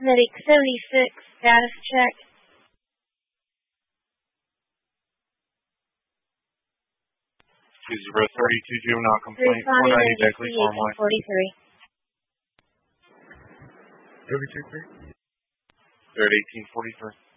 Medic 76, status check. 2032 juvenile complaint, 490 Beckley Farmway. 43. 32 3. 1843.